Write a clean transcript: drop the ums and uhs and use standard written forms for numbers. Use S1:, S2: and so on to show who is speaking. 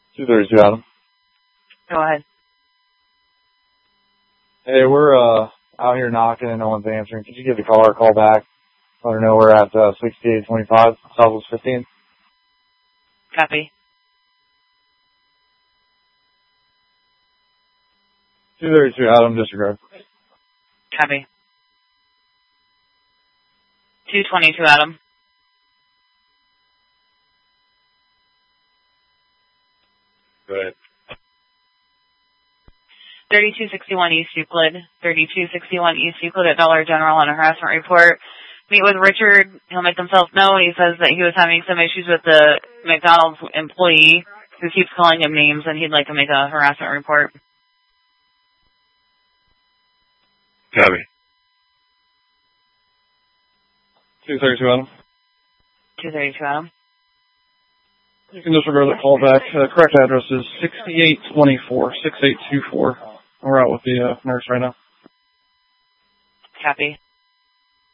S1: 232, Adam.
S2: Go ahead.
S1: Hey, we're out here knocking and no one's answering. Could you give the caller a call back? Let her know we're at 6825 Southwest 15.
S2: Copy.
S1: 232, Adam, disregard.
S2: Copy. 222, Adam.
S1: Go ahead.
S2: 3261 East Euclid. 3261 East Euclid at Dollar General on a harassment report. Meet with Richard. He'll make himself known. He says that he was having some issues with the McDonald's employee who keeps calling him names, and he'd like to make a harassment report.
S1: Copy. 232, Adam.
S2: 232, Adam.
S1: You can disregard the call back. Correct address is 6824, 6824. We're out with the nurse right now.
S2: Copy.